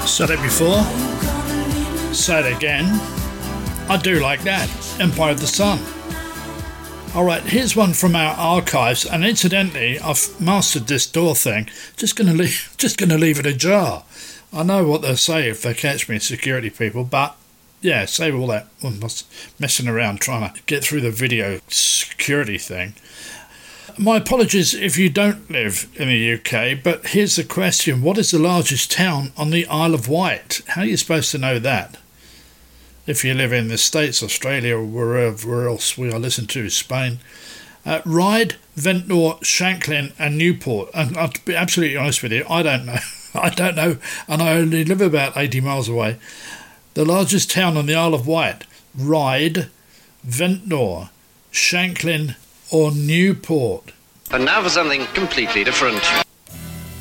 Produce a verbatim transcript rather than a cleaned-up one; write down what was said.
Said it before, say it again. I do like that. Empire of the Sun. Alright, here's one from our archives, and incidentally, I've mastered this door thing. Just gonna leave just gonna leave it ajar. I know what they'll say if they catch me, security people, but yeah, save all that messing around trying to get through the video security thing. My apologies if you don't live in the U K, but here's the question. What is the largest town on the Isle of Wight? How are you supposed to know that? If you live in the States, Australia, or wherever else we are listening to, Spain. Uh, Ryde, Ventnor, Shanklin and Newport. And I'll be absolutely honest with you, I don't know. I don't know, and I only live about eighty miles away. The largest town on the Isle of Wight. Ryde, Ventnor, Shanklin or Newport. And now for something completely different.